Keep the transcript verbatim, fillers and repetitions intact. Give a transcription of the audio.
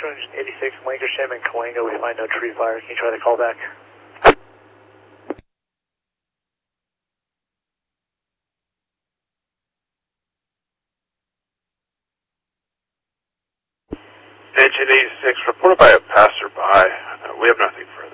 two eighty-six Lancashire and Calango, we find no tree fire. Can you try to call back? Engine eighty-six, reported by a passerby. Uh, we have nothing further.